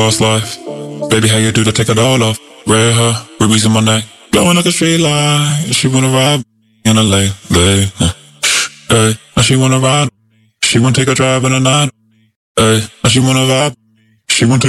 Fast life. Baby, how you do to take it all off? Red hair, rubies in my neck, glowing like a street light. She wanna ride in a lay. Hey, now she wanna ride. She wanna take a drive in the night. Hey, now she wanna vibe. She wanna take